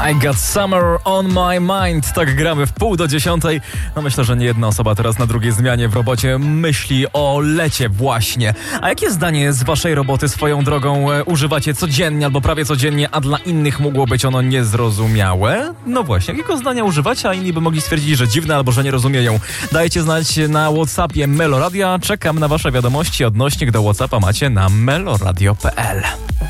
I got summer on my mind. Tak gramy w 9:30. No myślę, że nie jedna osoba teraz na drugiej zmianie w robocie myśli o lecie właśnie. A jakie zdanie z waszej roboty swoją drogą używacie codziennie albo prawie codziennie, a dla innych mogło być ono niezrozumiałe? No właśnie, jakiego zdania używacie, a inni by mogli stwierdzić, że dziwne albo że nie rozumieją. Dajcie znać na WhatsAppie Meloradia. Czekam na wasze wiadomości. Odnośnik do WhatsAppa macie na meloradio.pl.